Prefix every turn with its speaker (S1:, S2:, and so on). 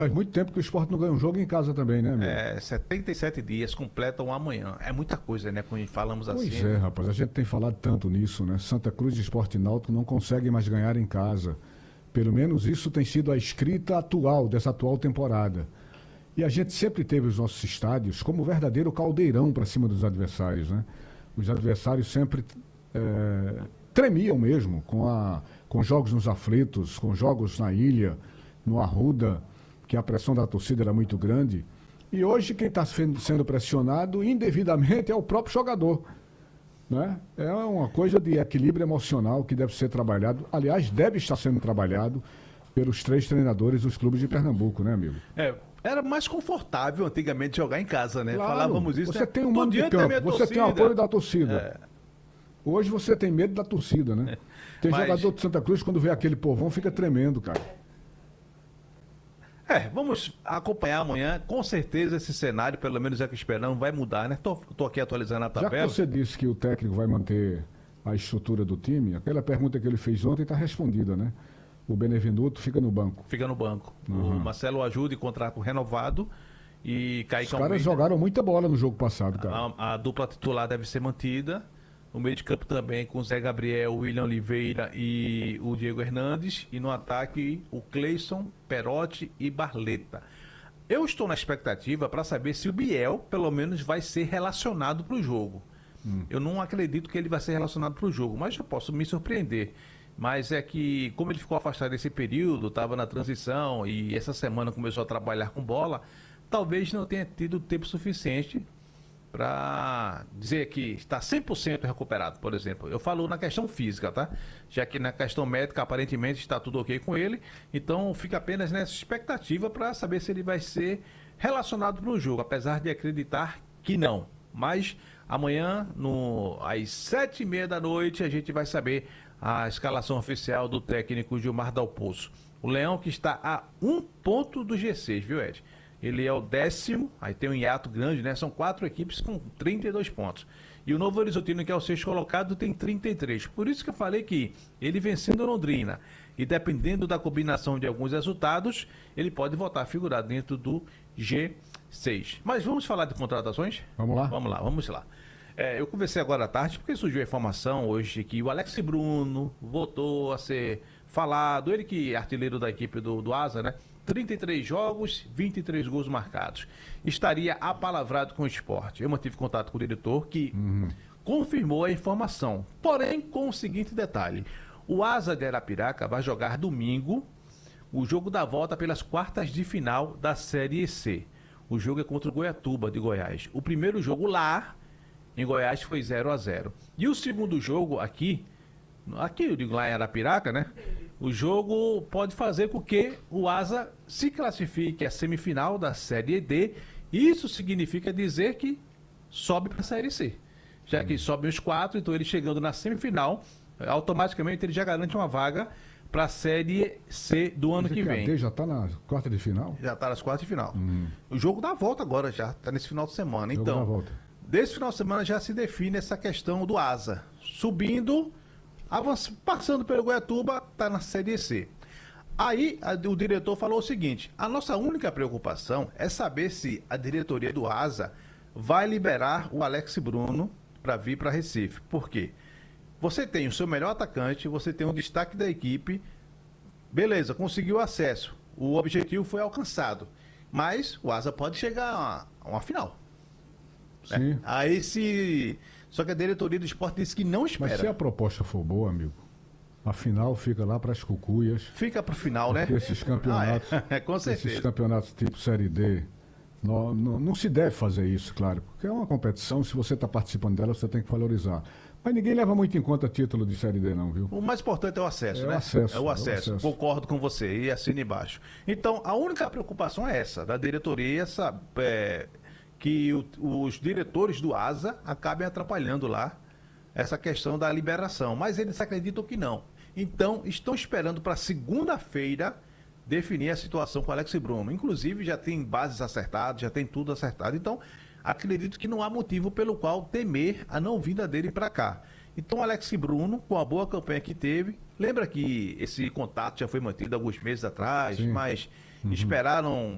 S1: Faz muito tempo que o Sport não ganha um jogo em casa também, né, amigo?
S2: 77 dias completam amanhã. É muita coisa, né? Quando falamos assim.
S1: Pois é, rapaz, a gente tem falado tanto nisso, né? Santa Cruz e Sport Náutico não conseguem mais ganhar em casa. Pelo menos isso tem sido a escrita atual dessa atual temporada. E a gente sempre teve os nossos estádios como verdadeiro caldeirão para cima dos adversários, né? Os adversários sempre tremiam mesmo com jogos nos aflitos, com jogos na ilha, no Arruda, que a pressão da torcida era muito grande. E hoje quem está sendo pressionado indevidamente é o próprio jogador, né? É uma coisa de equilíbrio emocional que deve ser trabalhado. Aliás, deve estar sendo trabalhado pelos 3 treinadores dos clubes de Pernambuco, né, amigo?
S2: Era mais confortável antigamente jogar em casa, né?
S1: Claro,
S2: Falávamos isso,
S1: você
S2: né?
S1: tem um
S2: Tô
S1: mando de
S2: diante da
S1: campo,
S2: minha
S1: você tem o
S2: torcida.
S1: apoio da torcida. Hoje você tem medo da torcida, né? Tem
S2: Mas-
S1: jogador de Santa Cruz, quando vê aquele povão, fica tremendo, cara.
S2: Vamos acompanhar amanhã. Com certeza esse cenário, pelo menos é que esperamos, vai mudar, né? Tô aqui atualizando a
S1: Já que
S2: tabela.
S1: você disse que o técnico vai manter a estrutura do time, aquela pergunta que ele fez ontem está respondida, né? O Benevenuto fica no banco.
S2: Fica no banco. O Marcelo Ajude, contrato renovado. E
S1: Os
S2: Kaique
S1: caras
S2: Almeida.
S1: jogaram muita bola no jogo passado, cara.
S2: A dupla titular deve ser mantida. No meio de campo também com o Zé Gabriel, o William Oliveira e o Diego Hernandes. E no ataque o Cleison, Perotti e Barleta. Eu estou na expectativa para saber se o Biel, pelo menos, vai ser relacionado para o jogo. Eu não acredito que ele vai ser relacionado para o jogo, mas eu posso me surpreender. Mas é que, como ele ficou afastado desse período, estava na transição e essa semana começou a trabalhar com bola, talvez não tenha tido tempo suficiente para dizer que está 100% recuperado, por exemplo. Eu falo na questão física, tá? Já que na questão médica, aparentemente, está tudo ok com ele. Então, fica apenas nessa expectativa para saber se ele vai ser relacionado para o jogo, apesar de acreditar que não. Mas amanhã, às 7h30 da noite, a gente vai saber a escalação oficial do técnico Gilmar Dalpozo. O Leão que está a 1 ponto do G6, viu, Ed? Ele é o 10º, aí tem um hiato grande, né? São 4 equipes com 32 pontos. E o Novo Horizontino, que é o 6º colocado, tem 33. Por isso que eu falei que ele vencendo Londrina e dependendo da combinação de alguns resultados, ele pode voltar a figurar dentro do G6. Mas vamos falar de contratações?
S1: Vamos lá?
S2: Vamos lá. Eu conversei agora à tarde, porque surgiu a informação hoje que o Alex Bruno voltou a ser falado, ele que é artilheiro da equipe do Asa, né? 33 jogos, 23 gols marcados. Estaria apalavrado com o esporte. Eu mantive contato com o diretor que confirmou a informação. Porém, com o seguinte detalhe: o Asa de Arapiraca vai jogar domingo o jogo da volta pelas quartas de final da Série C. O jogo é contra o Goiatuba de Goiás. O primeiro jogo lá em Goiás foi 0-0. E o segundo jogo aqui eu digo lá em Arapiraca, né? O jogo pode fazer com que o Asa se classifique à semifinal da Série D. Isso significa dizer que sobe para a Série C. Já que sobem os 4, então ele chegando na semifinal, automaticamente ele já garante uma vaga para a Série C do ano que vem.
S1: AD já está na quarta de final?
S2: Já está nas quartas de final. O jogo da volta agora já, está nesse final de semana.
S1: Jogo da
S2: Então,
S1: volta.
S2: desse final de semana já se define essa questão do Asa. Subindo, passando pelo Goiatuba, está na Série C. Aí o diretor falou o seguinte: a nossa única preocupação é saber se a diretoria do Asa vai liberar o Alex Bruno para vir para Recife. Por quê? Você tem o seu melhor atacante, você tem um destaque da equipe, beleza, conseguiu acesso, o objetivo foi alcançado, mas o Asa pode chegar a uma final.
S1: Sim.
S2: Aí se... Só que a diretoria do esporte disse que não espera.
S1: Mas se a proposta for boa, amigo, a final fica lá para as cucuias.
S2: Fica pro final, né?
S1: Porque esses campeonatos,
S2: Com certeza.
S1: esses campeonatos tipo Série D, não se deve fazer isso, claro. Porque é uma competição, se você está participando dela, você tem que valorizar. Mas ninguém leva muito em conta título de Série D, não, viu?
S2: O mais importante é o acesso,
S1: É o
S2: né?
S1: acesso,
S2: É o acesso. Concordo com você e assina embaixo. Então, a única preocupação é essa, da diretoria, que os diretores do Asa acabem atrapalhando lá essa questão da liberação. Mas eles acreditam que não. Então, estão esperando para segunda-feira definir a situação com o Alex Bruno. Inclusive, já tem bases acertadas, já tem tudo acertado. Então, acredito que não há motivo pelo qual temer a não vinda dele para cá. Então, o Alex Bruno, com a boa campanha que teve, lembra que esse contato já foi mantido alguns meses atrás,
S1: Sim.
S2: mas esperaram